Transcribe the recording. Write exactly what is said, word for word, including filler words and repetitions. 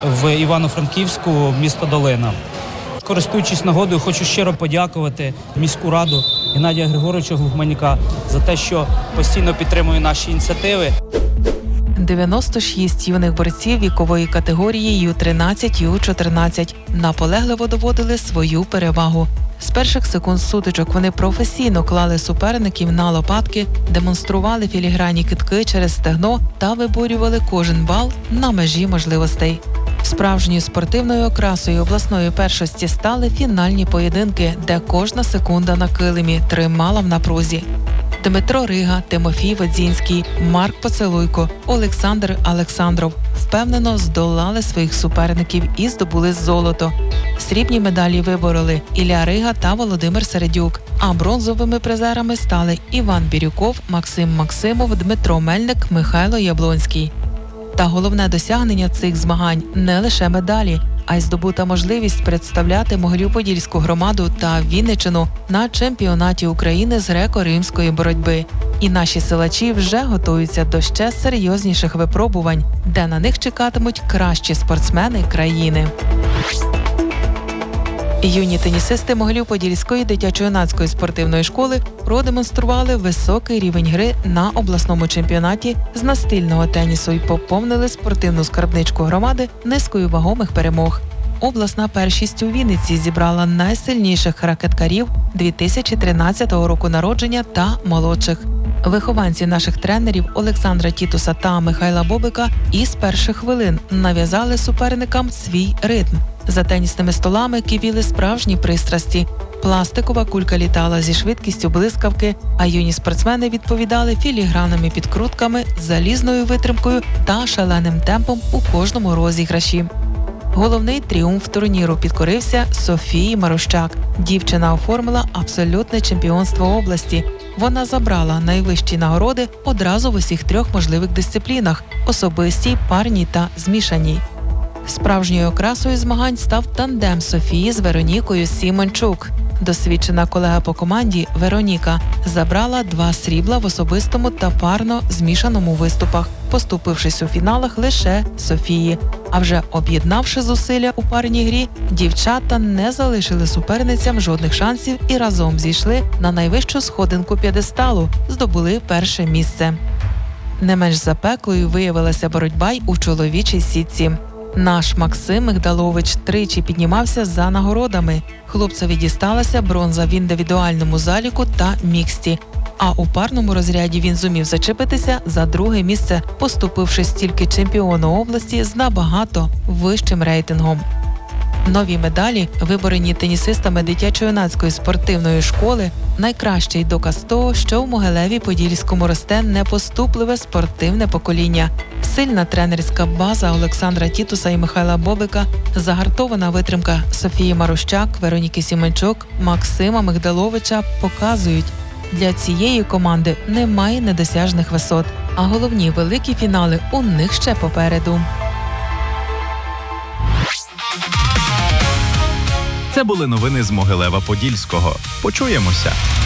В Івано-Франківську, місто Долина. Користуючись нагодою, хочу щиро подякувати міську раду Геннадія Григоровича Глухманіка за те, що постійно підтримує наші ініціативи. дев'яносто шість юних борців вікової категорії ю тринадцять - ю чотирнадцять наполегливо доводили свою перевагу. З перших секунд сутичок вони професійно клали суперників на лопатки, демонстрували філігранні кидки через стегно та виборювали кожен бал на межі можливостей. Справжньою спортивною окрасою обласної першості стали фінальні поєдинки, де кожна секунда на килимі тримала в напрузі. Дмитро Рига, Тимофій Водзінський, Марк Поцелуйко, Олександр Олександров впевнено здолали своїх суперників і здобули золото. Срібні медалі вибороли Ілля Рига та Володимир Середюк, а бронзовими призерами стали Іван Бірюков, Максим Максимов, Дмитро Мельник, Михайло Яблонський. Та головне досягнення цих змагань – не лише медалі, а й здобута можливість представляти Могилів-Подільську громаду та Вінниччину на чемпіонаті України з греко-римської боротьби. І наші силачі вже готуються до ще серйозніших випробувань, де на них чекатимуть кращі спортсмени країни. Юні тенісисти Могилів-Подільської дитячо-юнацької спортивної школи продемонстрували високий рівень гри на обласному чемпіонаті з настільного тенісу і поповнили спортивну скарбничку громади низкою вагомих перемог. Обласна першість у Вінниці зібрала найсильніших ракеткарів дві тисячі тринадцятого року народження та молодших. Вихованці наших тренерів Олександра Тітуса та Михайла Бобика із перших хвилин нав'язали суперникам свій ритм. За тенісними столами кипіли справжні пристрасті. Пластикова кулька літала зі швидкістю блискавки, а юні спортсмени відповідали філігранними підкрутками, залізною витримкою та шаленим темпом у кожному розіграші. Головний тріумф турніру підкорився Софії Марущак. Дівчина оформила абсолютне чемпіонство області. Вона забрала найвищі нагороди одразу в усіх трьох можливих дисциплінах – особистій, парній та змішаній. Справжньою окрасою змагань став тандем Софії з Веронікою Сімончук. Досвідчена колега по команді Вероніка забрала два срібла в особистому та парно змішаному виступах, поступившись у фіналах лише Софії. А вже об'єднавши зусилля у парній грі, дівчата не залишили суперницям жодних шансів і разом зійшли на найвищу сходинку п'єдесталу, здобули перше місце. Не менш запеклою виявилася боротьба й у чоловічій сітці. Наш Максим Мигдалович тричі піднімався за нагородами. Хлопцеві дісталася бронза в індивідуальному заліку та міксті. А у парному розряді він зумів зачепитися за друге місце, поступившись тільки чемпіону області з набагато вищим рейтингом. Нові медалі, виборені тенісистами дитячо-юнацької спортивної школи, найкращий доказ того, що в Могилеві-Подільському росте непоступливе спортивне покоління. Сильна тренерська база Олександра Тітуса і Михайла Бобика, загартована витримка Софії Марущак, Вероніки Сімончук, Максима Мигдаловича показують, для цієї команди немає недосяжних висот, а головні великі фінали у них ще попереду. Це були новини з Могилева-Подільського. Почуємося!